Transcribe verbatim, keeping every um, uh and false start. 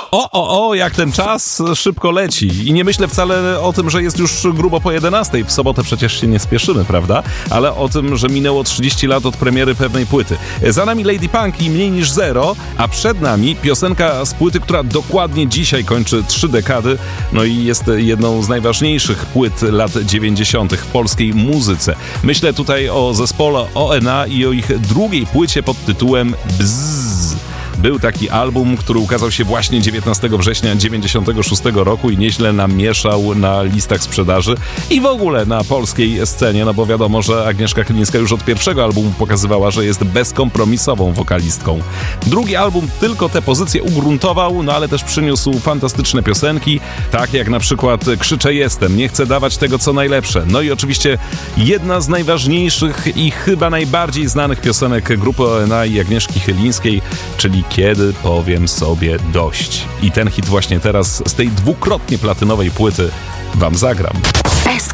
O, o, o, jak ten czas szybko leci. I nie myślę wcale o tym, że jest już grubo po jedenastej. W sobotę przecież się nie spieszymy, prawda? Ale o tym, że minęło trzydzieści lat od premiery pewnej płyty. Za nami Lady Punk i Mniej niż zero, a przed nami piosenka z płyty, która dokładnie dzisiaj kończy trzy dekady, no i jest jedną z najważniejszych płyt lat dziewięćdziesiątych w polskiej muzyce. Myślę tutaj o zespole O N A i o ich drugiej płycie pod tytułem Bzzz. Był taki album, który ukazał się właśnie dziewiętnastego września dziewięćdziesiątego szóstego roku i nieźle namieszał na listach sprzedaży i w ogóle na polskiej scenie, no bo wiadomo, że Agnieszka Chylińska już od pierwszego albumu pokazywała, że jest bezkompromisową wokalistką. Drugi album tylko tę pozycję ugruntował, no ale też przyniósł fantastyczne piosenki, tak jak na przykład Krzyczę jestem, nie chcę dawać tego co najlepsze. No i oczywiście jedna z najważniejszych i chyba najbardziej znanych piosenek grupy O N A i Agnieszki Chylińskiej, czyli Kiedy powiem sobie dość. I ten hit właśnie teraz z tej dwukrotnie platynowej płyty wam zagram.